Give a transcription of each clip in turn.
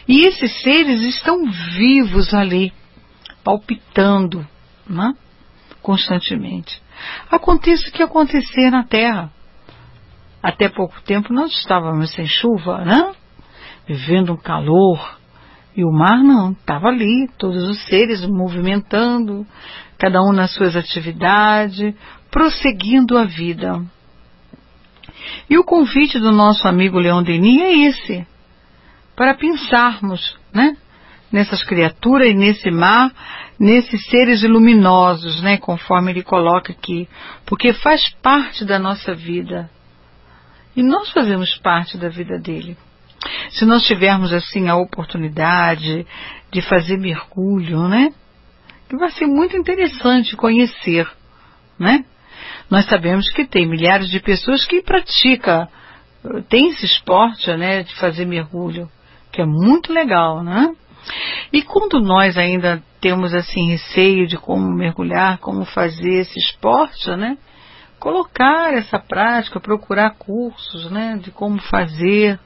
E esses seres estão vivos ali, palpitando, né? Constantemente. Aconteça o que acontecer na Terra. Até pouco tempo nós estávamos sem chuva, né? Vivendo um calor. E o mar não, estava ali, todos os seres movimentando, cada um nas suas atividades, prosseguindo a vida. E o convite do nosso amigo Leon Denis é esse, para pensarmos, né, nessas criaturas e nesse mar, nesses seres luminosos, né, conforme ele coloca aqui, porque faz parte da nossa vida. E nós fazemos parte da vida dele. Se nós tivermos assim a oportunidade de fazer mergulho, né? Que vai ser muito interessante conhecer, né? Nós sabemos que tem milhares de pessoas que praticam, tem esse esporte, né, de fazer mergulho, que é muito legal, né? E quando nós ainda temos assim receio de como mergulhar, como fazer esse esporte, né? Colocar essa prática, procurar cursos, né, de como fazer,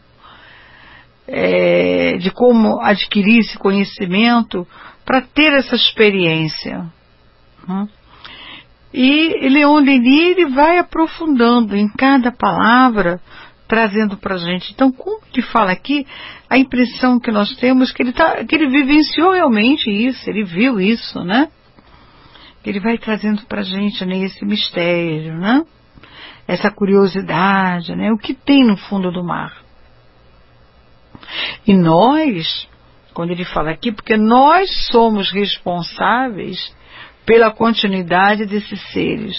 de como adquirir esse conhecimento para ter essa experiência. E Leon Denis ele vai aprofundando em cada palavra, trazendo para a gente. Então, como ele fala aqui, a impressão que nós temos que ele vivenciou realmente isso, ele viu isso, né? Ele vai trazendo para a gente, né, esse mistério, né? Essa curiosidade, né? O que tem no fundo do mar. E nós, quando ele fala aqui, porque nós somos responsáveis pela continuidade desses seres.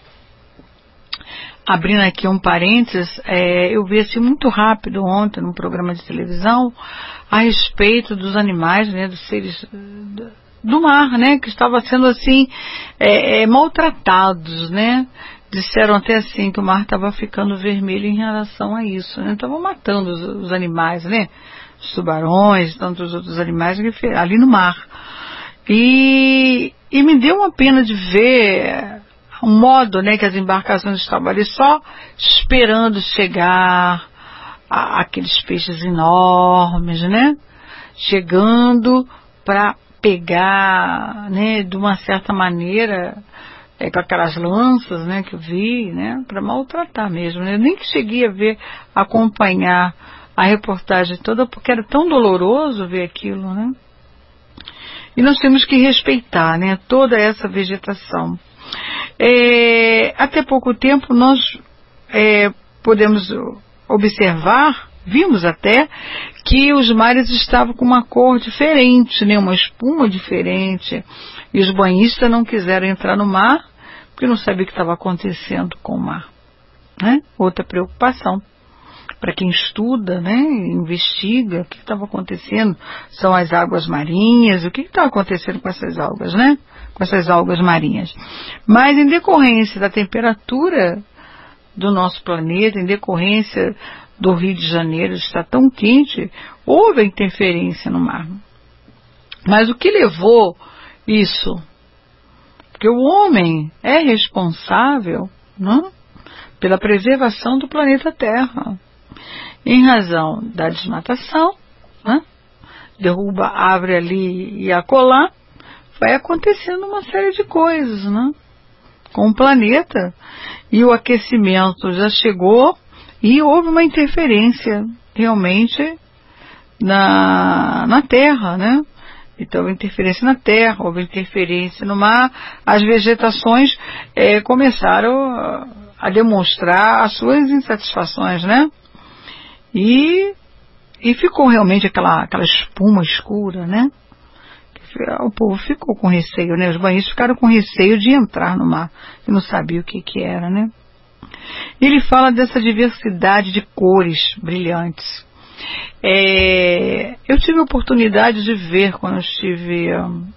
Abrindo aqui um parênteses, eu vi assim muito rápido ontem num programa de televisão a respeito dos animais, né, dos seres do mar, né, que estavam sendo assim maltratados, né. Disseram até assim que o mar estava ficando vermelho em relação a isso, né? Estavam matando os animais, né? Os tubarões, tantos outros animais ali no mar. E me deu uma pena de ver o modo, né, que as embarcações estavam ali só esperando chegar aqueles peixes enormes, né? Chegando para pegar, né, de uma certa maneira, com aquelas lanças, né, que eu vi, né, para maltratar mesmo, né? Eu nem que cheguei a ver, acompanhar a reportagem toda, porque era tão doloroso ver aquilo, né? E nós temos que respeitar, né, toda essa vegetação. Até pouco tempo nós podemos observar, vimos até, que os mares estavam com uma cor diferente, né, uma espuma diferente, e os banhistas não quiseram entrar no mar, porque não sabiam o que estava acontecendo com o mar, né? Outra preocupação. Para quem estuda, né, investiga o que estava acontecendo, são as águas marinhas, o que estava acontecendo com essas algas, né? Com essas algas marinhas. Mas em decorrência da temperatura do nosso planeta, em decorrência do Rio de Janeiro estar tão quente, houve interferência no mar. Mas o que levou isso? Porque o homem é responsável, né, pela preservação do planeta Terra. Em razão da desmatação, né, derruba a árvore ali e acolá, vai acontecendo uma série de coisas, né, com o planeta. E o aquecimento já chegou e houve uma interferência realmente na Terra, né? Então, houve interferência na Terra, houve interferência no mar, as vegetações começaram a demonstrar as suas insatisfações, né? E ficou realmente aquela espuma escura, né? O povo ficou com receio, né? Os banhistas ficaram com receio de entrar no mar, que não sabia o que era, né? Ele fala dessa diversidade de cores brilhantes. Eu tive a oportunidade de ver quando eu estive...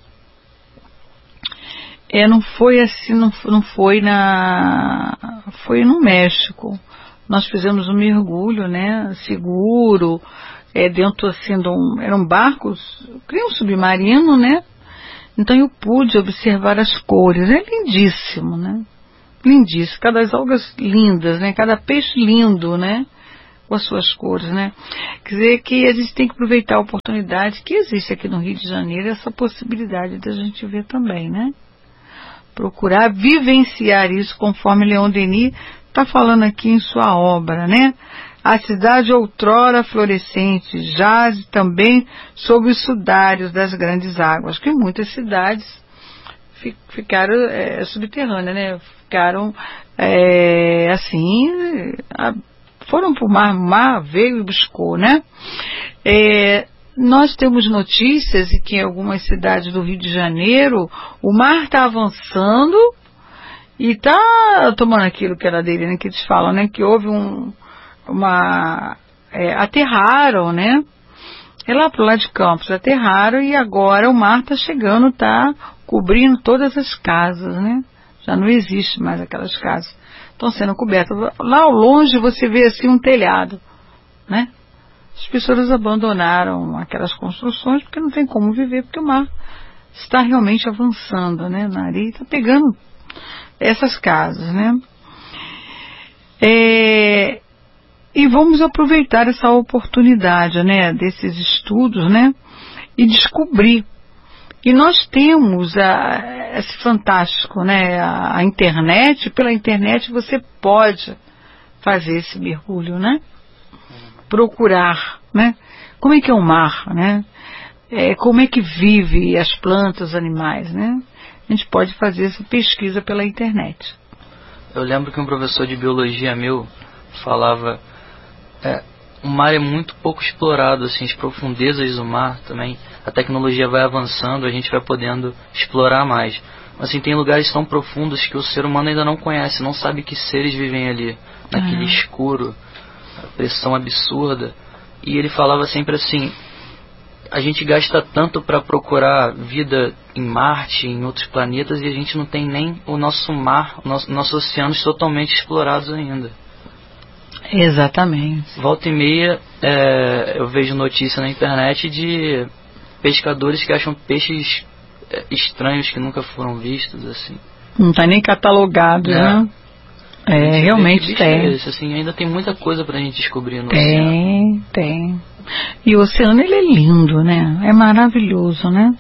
não foi assim, não foi foi no México. Nós fizemos um mergulho, né, seguro, dentro assim eram barcos, um submarino, né? Então eu pude observar as cores, é lindíssimo, né? Lindíssimo, cada algas lindas, né? Cada peixe lindo, né? com as suas cores, né? Quer dizer que a gente tem que aproveitar a oportunidade que existe aqui no Rio de Janeiro, essa possibilidade da gente ver também, né? Procurar vivenciar isso conforme Leon Denis está falando aqui em sua obra, né? A cidade outrora florescente jaz também sob os sudários das grandes águas, que muitas cidades ficaram subterrâneas, né? Ficaram assim, foram para o mar, o mar veio e buscou, né? Nós temos notícias de que em algumas cidades do Rio de Janeiro o mar está avançando e está tomando aquilo que era dele, né? Que eles falam, né? Que houve aterraram, né? É lá pro lado de Campos, aterraram e agora o mar está chegando, está cobrindo todas as casas, né? Já não existe mais aquelas casas. Estão sendo cobertas. Lá ao longe você vê assim um telhado, né? As pessoas abandonaram aquelas construções porque não tem como viver, porque o mar está realmente avançando, né? Na areia está pegando essas casas, né? E vamos aproveitar essa oportunidade, né, desses estudos, né, e descobrir. E nós temos esse fantástico, né, a internet. Pela internet você pode fazer esse mergulho, né, procurar, né, como é que é o mar, né, como é que vive as plantas, os animais, né. A gente pode fazer essa pesquisa pela internet. Eu lembro que um professor de biologia meu falava, o mar é muito pouco explorado, assim, as profundezas do mar também, a tecnologia vai avançando, a gente vai podendo explorar mais. Assim, tem lugares tão profundos que o ser humano ainda não conhece, não sabe que seres vivem ali, naquele escuro, a pressão absurda. E ele falava sempre assim, a gente gasta tanto para procurar vida em Marte, em outros planetas, e a gente não tem nem o nosso mar, nossos oceanos totalmente explorados ainda. Exatamente. Volta e meia eu vejo notícia na internet de pescadores que acham peixes estranhos que nunca foram vistos, assim. Não está nem catalogado, né? Realmente tem. Assim, ainda tem muita coisa pra gente descobrir no oceano. Tem. E o oceano, ele é lindo, né? É maravilhoso, né?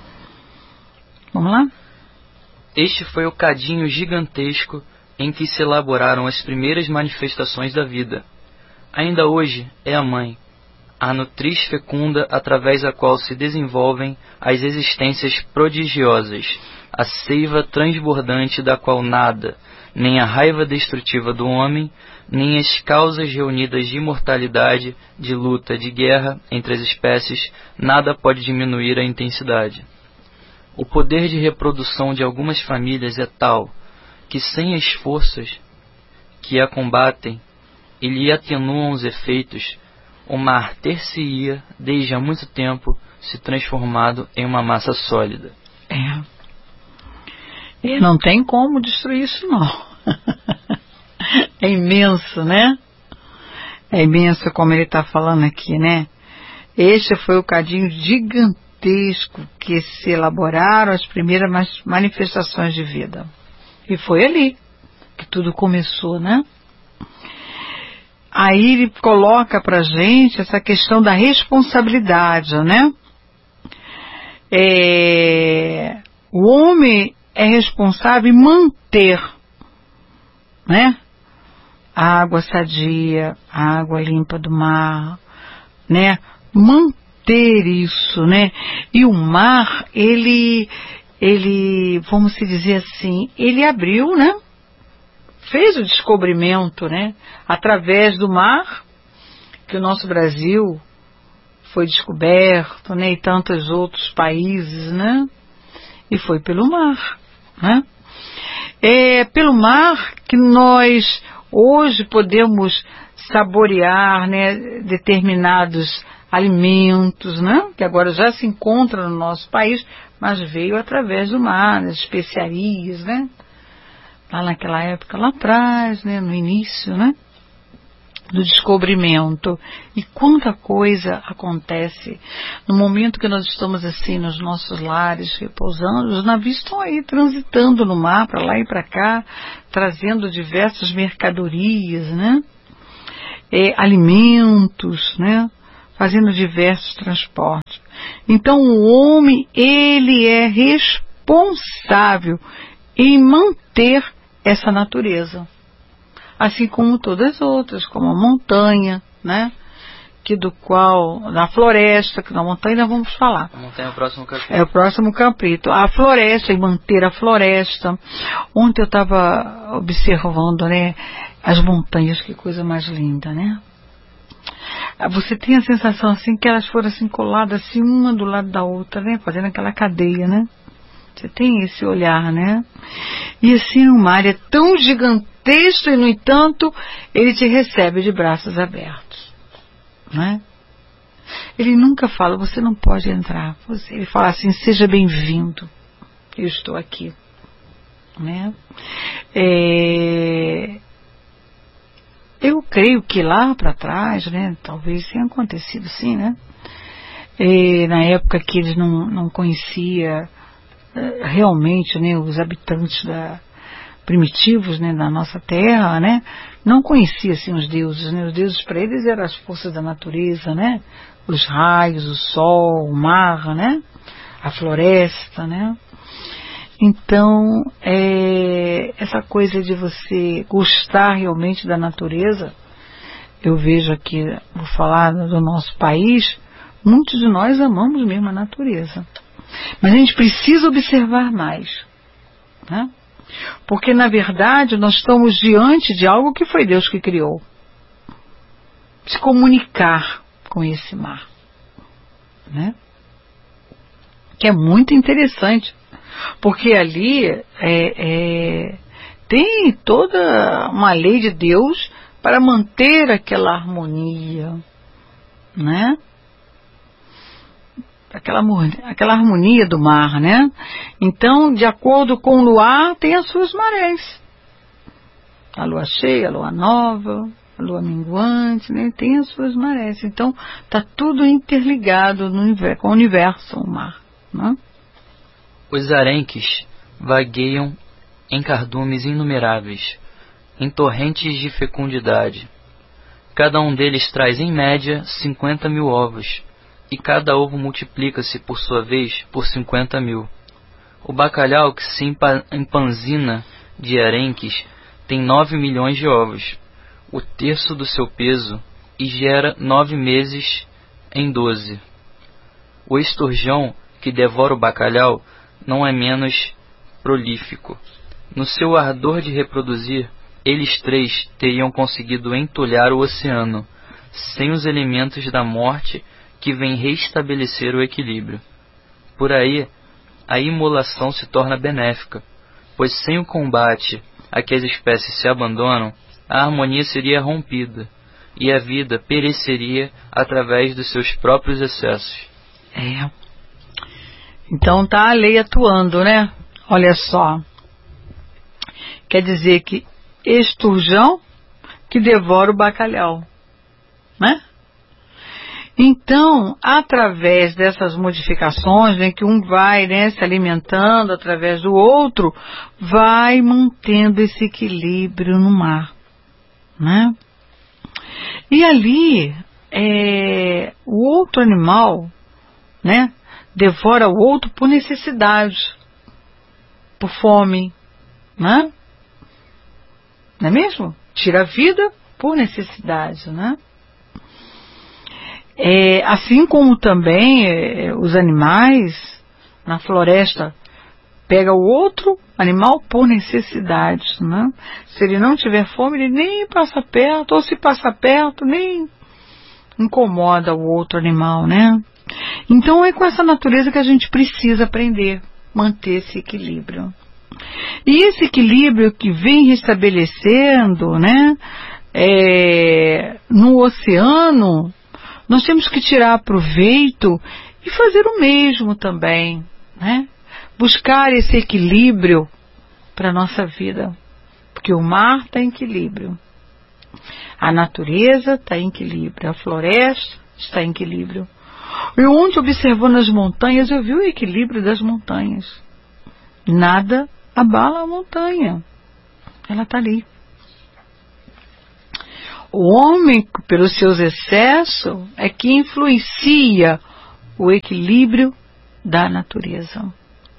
Vamos lá? Este foi o cadinho gigantesco em que se elaboraram as primeiras manifestações da vida. Ainda hoje é a mãe, a nutriz fecunda através da qual se desenvolvem as existências prodigiosas, a seiva transbordante da qual nada, nem a raiva destrutiva do homem, nem as causas reunidas de imortalidade, de luta, de guerra entre as espécies, nada pode diminuir a intensidade. O poder de reprodução de algumas famílias é tal que sem as forças que a combatem e lhe atenuam os efeitos, o mar ter-se-ia, desde há muito tempo, se transformado em uma massa sólida. E não tem como destruir isso, não. É imenso, né? É imenso, como ele está falando aqui, né? Este foi o cadinho gigantesco que se elaboraram as primeiras manifestações de vida. E foi ali que tudo começou, né? Aí ele coloca pra gente essa questão da responsabilidade, né? O homem é responsável em manter, né? A água sadia, a água limpa do mar, né? Manter isso, né? E o mar, ele, vamos se dizer assim, ele abriu, né? Fez o descobrimento, né? Através do mar, que o nosso Brasil foi descoberto, né? E tantos outros países, né? E foi pelo mar, né? É pelo mar que nós hoje podemos saborear, né? Determinados alimentos, né? Que agora já se encontram no nosso país, mas veio através do mar, das especiarias, né? Lá naquela época, lá atrás, né? No início, né? Do descobrimento. E quanta coisa acontece no momento que nós estamos assim nos nossos lares repousando. Os navios estão aí transitando no mar para lá e para cá, trazendo diversas mercadorias, né? alimentos, né? Fazendo diversos transportes. Então o homem, ele é responsável em manter essa natureza, assim como todas as outras, como a montanha, né? Na floresta, que na montanha nós vamos falar. A montanha é o próximo capítulo. É o próximo capítulo. A floresta, e manter a floresta. Ontem eu estava observando, né, as montanhas, que coisa mais linda, né? Você tem a sensação assim que elas foram assim coladas assim uma do lado da outra, né? Fazendo aquela cadeia, né? Você tem esse olhar, né? E assim o mar é tão gigantesco e no entanto ele te recebe de braços abertos, né? Ele nunca fala, você não pode entrar. Ele fala assim, seja bem-vindo, eu estou aqui, né? Eu creio que lá para trás, né, talvez tenha acontecido sim, né? Na época que eles não conheciam realmente, né, os habitantes primitivos, né, da nossa terra, né, não conheciam assim os deuses, né? Os deuses para eles eram as forças da natureza, né? Os raios, o sol, o mar, né? A floresta, né? Então, essa coisa de você gostar realmente da natureza, eu vejo aqui, vou falar do nosso país, muitos de nós amamos mesmo a natureza. Mas a gente precisa observar mais, né? Porque, na verdade, nós estamos diante de algo que foi Deus que criou. Se comunicar com esse mar, né? Que é muito interessante. Porque ali tem toda uma lei de Deus para manter aquela harmonia, né? Aquela harmonia do mar, né? Então, de acordo com o luar, tem as suas marés. A lua cheia, a lua nova, a lua minguante, né? Tem as suas marés. Então, está tudo interligado com o universo, o mar, né? Os arenques vagueiam em cardumes inumeráveis, em torrentes de fecundidade. Cada um deles traz, em média, 50.000 ovos, e cada ovo multiplica-se, por sua vez, por 50.000. O bacalhau que se empanzina de arenques tem 9 milhões de ovos, o terço do seu peso, e gera 9 meses em 12. O esturjão que devora o bacalhau não é menos prolífico. No seu ardor de reproduzir, eles três teriam conseguido entulhar o oceano, sem os elementos da morte que vem restabelecer o equilíbrio. Por aí, a imolação se torna benéfica, pois sem o combate a que as espécies se abandonam, a harmonia seria rompida, e a vida pereceria através dos seus próprios excessos. Então tá a lei atuando, né? Olha só. Quer dizer que esturjão que devora o bacalhau, né? Então, através dessas modificações, né, que um vai, né, se alimentando através do outro, vai mantendo esse equilíbrio no mar, né? E ali, o outro animal, né, devora o outro por necessidade, por fome, né? Não é mesmo? Tira a vida por necessidade, né? Assim como também os animais na floresta pega o outro animal por necessidade, né? Se ele não tiver fome, ele nem passa perto, ou se passa perto, nem incomoda o outro animal, né? Então é com essa natureza que a gente precisa aprender, manter esse equilíbrio. E esse equilíbrio que vem restabelecendo, né, no oceano, nós temos que tirar proveito e fazer o mesmo também, né? Buscar esse equilíbrio para a nossa vida, porque o mar está em equilíbrio, a natureza está em equilíbrio, a floresta está em equilíbrio. E ontem, observando as montanhas, eu vi o equilíbrio das montanhas. Nada abala a montanha, ela está ali. O homem, pelos seus excessos, é que influencia o equilíbrio da natureza.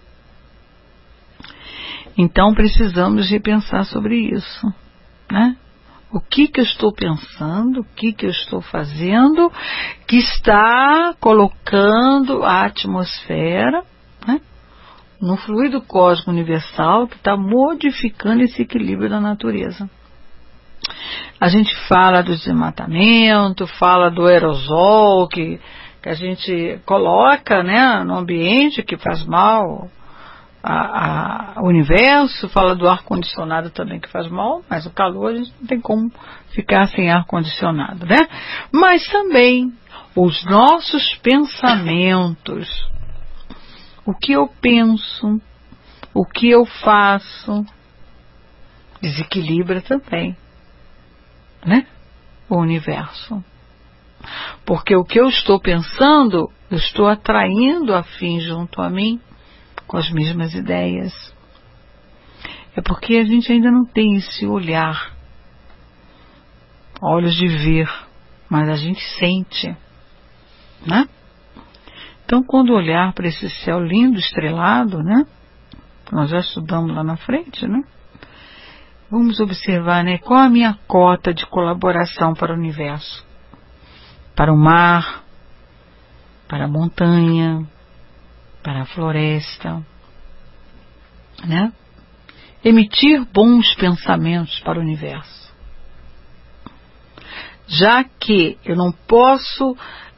Então precisamos repensar sobre isso, né? O que eu estou pensando, o que eu estou fazendo, que está colocando a atmosfera, né, no fluido cósmico universal, que está modificando esse equilíbrio da natureza. A gente fala do desmatamento, fala do aerosol que a gente coloca, né, no ambiente, que faz mal ao universo, fala do ar-condicionado também que faz mal, mas o calor a gente não tem como ficar sem ar-condicionado, né? Mas também os nossos pensamentos, o que eu penso, o que eu faço, desequilibra também, né, o universo. Porque o que eu estou pensando, eu estou atraindo afim junto a mim com as mesmas ideias. É porque a gente ainda não tem esse olhar, olhos de ver, mas a gente sente, né? Então, quando olhar para esse céu lindo, estrelado, né, nós já estudamos lá na frente, né? Vamos observar, né, qual a minha cota de colaboração para o universo, para o mar, para a montanha, para a floresta, né? Emitir bons pensamentos para o universo. Já que eu não posso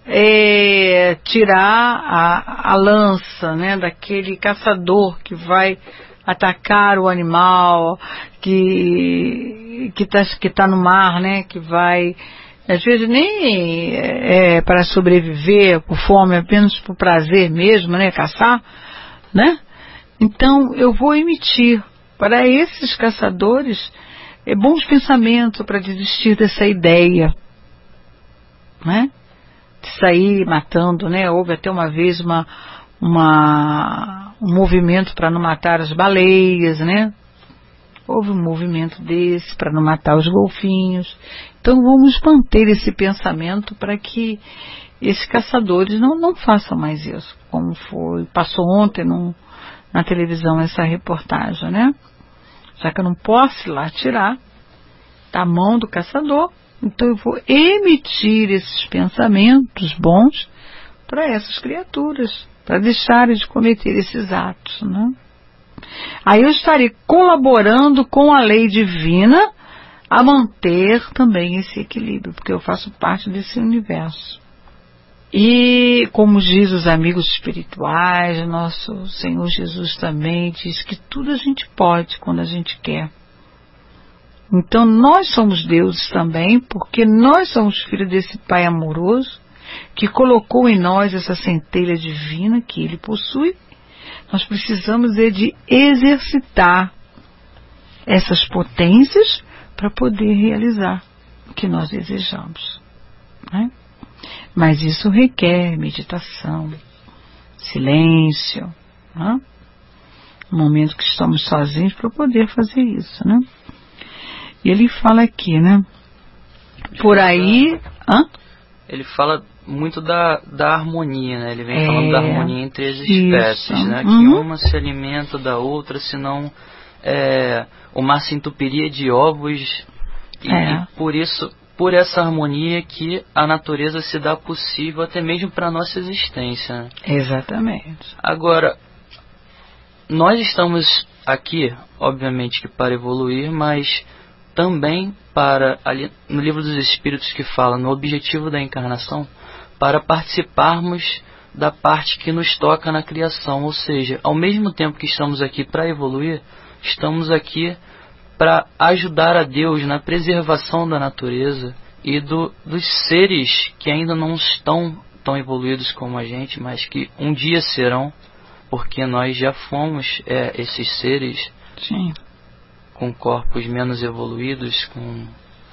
tirar a lança, né, daquele caçador que vai atacar o animal que tá no mar, né, que vai, às vezes nem para sobreviver, por fome, apenas por prazer mesmo, né, caçar, né? Então eu vou emitir para esses caçadores bons pensamentos para desistir dessa ideia, né, de sair matando, né? Houve até uma vez um movimento para não matar as baleias, né? Houve um movimento desse para não matar os golfinhos. Então vamos manter esse pensamento para que esses caçadores não façam mais isso, como passou ontem na televisão essa reportagem, né? Já que eu não posso ir lá tirar da mão do caçador, então eu vou emitir esses pensamentos bons para essas criaturas, para deixarem de cometer esses atos, né? Aí eu estarei colaborando com a lei divina a manter também esse equilíbrio, porque eu faço parte desse universo. E como diz os amigos espirituais, nosso Senhor Jesus também diz que tudo a gente pode quando a gente quer. Então nós somos deuses também, porque nós somos filhos desse Pai amoroso, que colocou em nós essa centelha divina que Ele possui. Nós precisamos de exercitar essas potências para poder realizar o que nós desejamos, né? Mas isso requer meditação, silêncio, né? Um momento que estamos sozinhos para poder fazer isso, né? E ele fala aqui, né? Por aí... Ele fala muito da harmonia, né? Ele vem falando da harmonia entre as espécies, né? Que uma se alimenta da outra, senão o mar se entupiria de ovos. E por essa harmonia que a natureza se dá possível até mesmo para a nossa existência, né? Exatamente. Agora, nós estamos aqui, obviamente que para evoluir, mas também para, ali no Livro dos Espíritos que fala no objetivo da encarnação, para participarmos da parte que nos toca na criação. Ou seja, ao mesmo tempo que estamos aqui para evoluir, estamos aqui para ajudar a Deus na preservação da natureza e dos seres que ainda não estão tão evoluídos como a gente, mas que um dia serão, porque nós já fomos esses seres. Sim. Com corpos menos evoluídos, com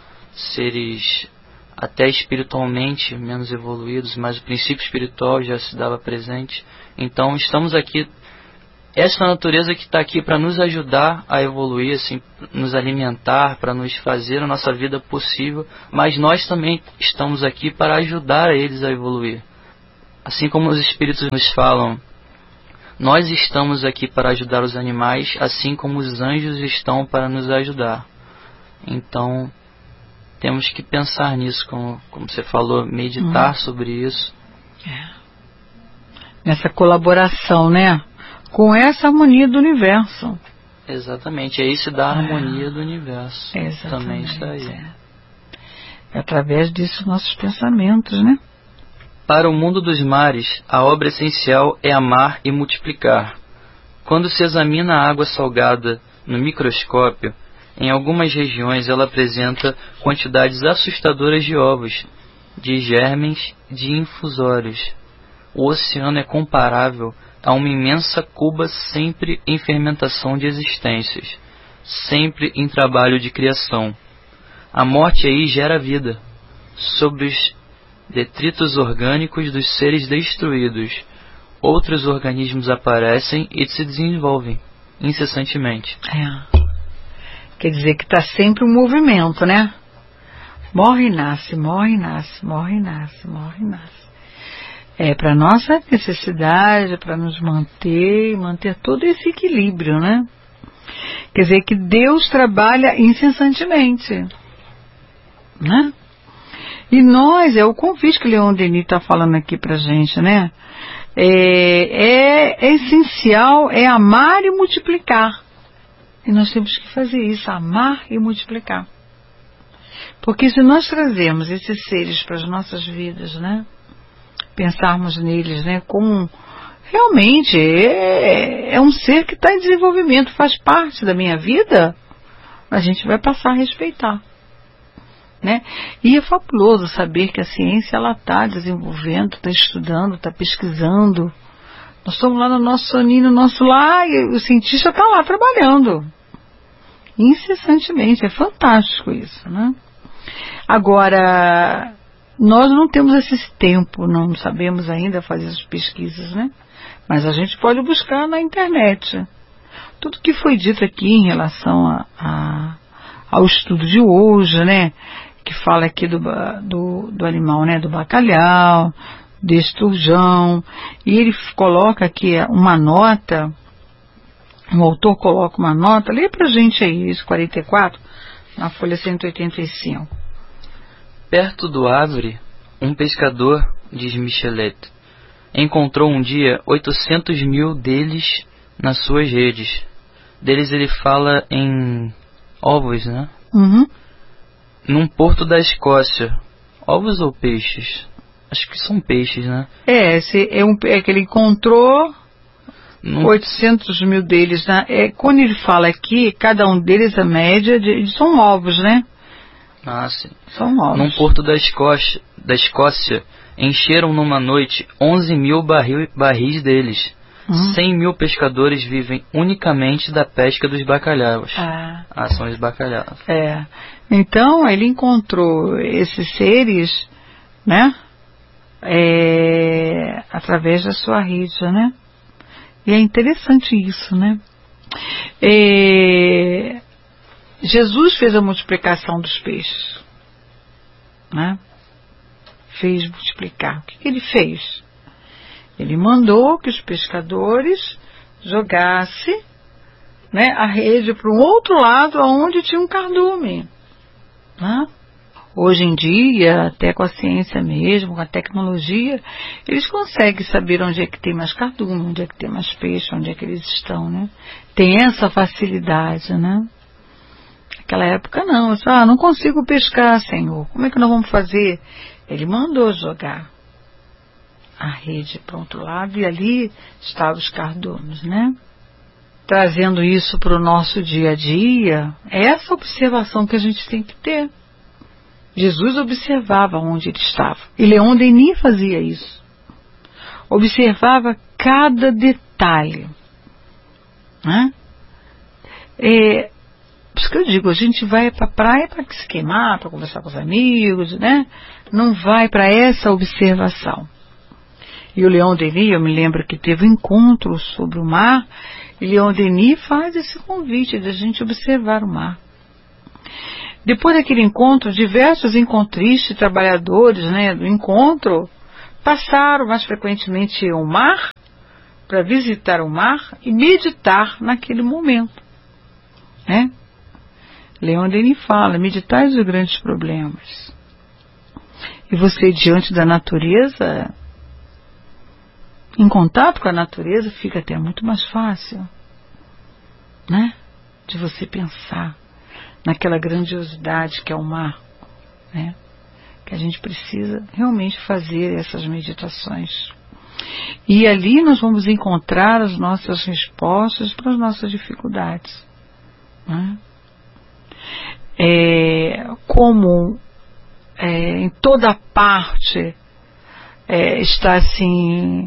seres até espiritualmente menos evoluídos, mas o princípio espiritual já se dava presente. Então estamos aqui essa natureza que está aqui para nos ajudar a evoluir, assim, nos alimentar, para nos fazer a nossa vida possível, mas nós também estamos aqui para ajudar eles a evoluir. Assim como os espíritos nos falam, nós estamos aqui para ajudar os animais, assim como os anjos estão para nos ajudar. Então, temos que pensar nisso, como você falou, meditar sobre isso. Nessa colaboração, né? Com essa harmonia do universo. Exatamente, é isso da harmonia do universo. Também está aí. É através disso nossos pensamentos, né? Para o mundo dos mares, a obra essencial é amar e multiplicar. Quando se examina a água salgada no microscópio, em algumas regiões ela apresenta quantidades assustadoras de ovos, de germens, de infusórios. O oceano é comparável a uma imensa cuba sempre em fermentação de existências, sempre em trabalho de criação. A morte aí gera vida. Sobre os detritos orgânicos dos seres destruídos, outros organismos aparecem e se desenvolvem incessantemente. Quer dizer que está sempre um movimento, né? Morre e nasce, morre e nasce, morre e nasce, morre e nasce. É para nossa necessidade, para nos manter todo esse equilíbrio, né? Quer dizer que Deus trabalha incessantemente, né? E nós, é o convite que Leon Denis está falando aqui pra gente, né? É essencial, é amar e multiplicar. E nós temos que fazer isso, amar e multiplicar. Porque se nós trazemos esses seres para as nossas vidas, né? Pensarmos neles, né? Como realmente é um ser que está em desenvolvimento, faz parte da minha vida, a gente vai passar a respeitar. Né? E é fabuloso saber que a ciência ela está desenvolvendo, está estudando, está pesquisando. Nós estamos lá no nosso soninho, no nosso lar, e o cientista está lá trabalhando incessantemente. É fantástico isso, né? Agora, nós não temos esse tempo, não sabemos ainda fazer as pesquisas, né? Mas a gente pode buscar na internet tudo que foi dito aqui em relação ao estudo de hoje, né? Que fala aqui do animal, né? Do bacalhau, do esturjão. E ele coloca aqui uma nota, o autor coloca uma nota, lê pra gente aí, isso 44, na folha 185. Perto do Havre, um pescador, diz Michelet, encontrou um dia 800 mil deles nas suas redes. Deles ele fala em ovos, né? Uhum. Num porto da Escócia. Ovos ou peixes? Acho que são peixes, né? É que ele encontrou 800 mil deles. Né? Quando ele fala aqui, cada um deles, a média, são ovos, né? Ah, sim. São ovos. Num porto da Escócia, encheram numa noite 11 mil barris deles. 100 mil pescadores vivem unicamente da pesca dos bacalhaus. São os bacalhaus. Então, ele encontrou esses seres, né? Através da sua rede, né? E é interessante isso, né? Jesus fez a multiplicação dos peixes, né? Fez multiplicar. O que ele fez? Ele mandou que os pescadores jogassem, né, a rede para um outro lado, onde tinha um cardume. Né? Hoje em dia, até com a ciência mesmo, com a tecnologia, eles conseguem saber onde é que tem mais cardume, onde é que tem mais peixe, onde é que eles estão. Né? Tem essa facilidade, né? Naquela época não. Não consigo pescar, Senhor. Como é que nós vamos fazer? Ele mandou jogar a rede para o outro lado e ali estavam os cardumes, né? Trazendo isso para o nosso dia a dia, é essa observação que a gente tem que ter. Jesus observava onde ele estava. E Leon Denis fazia isso. Observava cada detalhe. Né? Por isso que eu digo, a gente vai para a praia para se queimar, para conversar com os amigos, né? Não vai para essa observação. E o Leon Denis, eu me lembro que teve um encontro sobre o mar, e Leon Denis faz esse convite de a gente observar o mar. Depois daquele encontro, diversos encontristas, trabalhadores, né, do encontro, passaram mais frequentemente ao mar, para visitar o mar e meditar naquele momento. Né? Leon Denis fala, meditar os grandes problemas. E você, diante da natureza, em contato com a natureza, fica até muito mais fácil, né? De você pensar naquela grandiosidade que é o mar, né? Que a gente precisa realmente fazer essas meditações. E ali nós vamos encontrar as nossas respostas para as nossas dificuldades, né? Como em toda parte está assim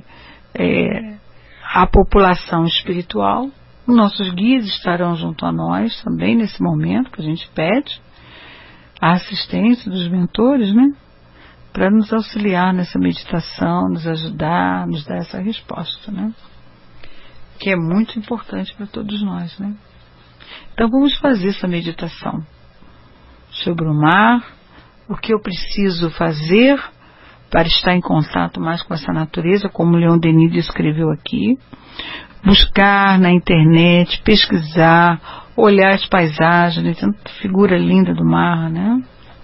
a população espiritual, nossos guias estarão junto a nós também nesse momento que a gente pede a assistência dos mentores, né, para nos auxiliar nessa meditação, nos ajudar, nos dar essa resposta, né, que é muito importante para todos nós, né. Então vamos fazer essa meditação sobre o mar, o que eu preciso fazer para estar em contato mais com essa natureza, como Leon Denis descreveu aqui, buscar na internet, pesquisar, olhar as paisagens, tanta figura linda do mar, né?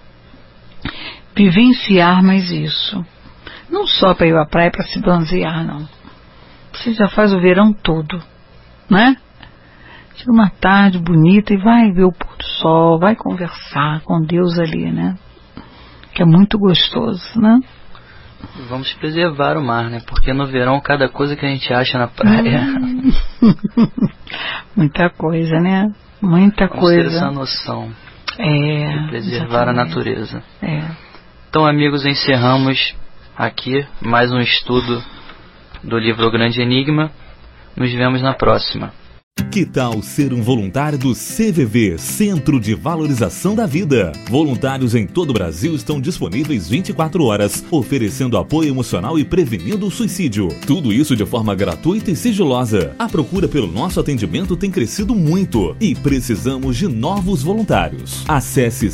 Vivenciar mais isso. Não só para ir à praia para se bronzear, não. Você já faz o verão todo, né? Tira uma tarde bonita e vai ver o pôr do sol, vai conversar com Deus ali, né? Que é muito gostoso, né? Vamos preservar o mar, né? Porque no verão cada coisa que a gente acha na praia... Muita coisa, né? Muita coisa. Vamos ter essa noção de preservar a natureza. É. Então, amigos, encerramos aqui mais um estudo do livro O Grande Enigma. Nos vemos na próxima. Que tal ser um voluntário do CVV, Centro de Valorização da Vida? Voluntários em todo o Brasil estão disponíveis 24 horas, oferecendo apoio emocional e prevenindo o suicídio. Tudo isso de forma gratuita e sigilosa. A procura pelo nosso atendimento tem crescido muito e precisamos de novos voluntários. Acesse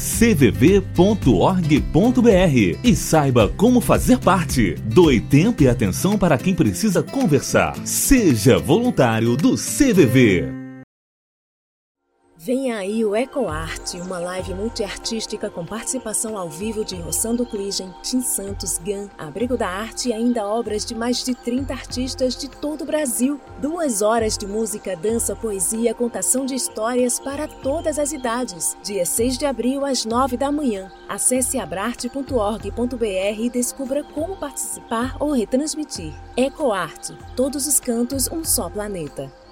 cvv.org.br e saiba como fazer parte. Doe tempo e atenção para quem precisa conversar. Seja voluntário do CVV. Vem aí o EcoArte, uma live multiartística com participação ao vivo de Rossando Cligem, Tim Santos, GAN, Abrigo da Arte e ainda obras de mais de 30 artistas de todo o Brasil. 2 horas de música, dança, poesia, contação de histórias para todas as idades. Dia 6 de abril, às 9 da manhã. Acesse abrarte.org.br e descubra como participar ou retransmitir. EcoArte, todos os cantos, um só planeta.